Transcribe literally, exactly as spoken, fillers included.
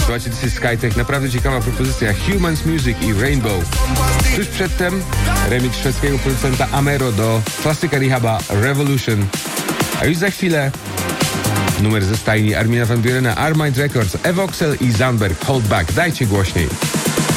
Słuchajcie, this is Skytech, naprawdę ciekawa propozycja. Humans Music i Rainbow. Tuż przedtem remix szwedzkiego producenta Amero do klasyka Rehaba Revolution. A już za chwilę numer ze stajni Armina van Burena, Armind Records, Evoxel i Zandberg, Hold Back. Dajcie głośniej.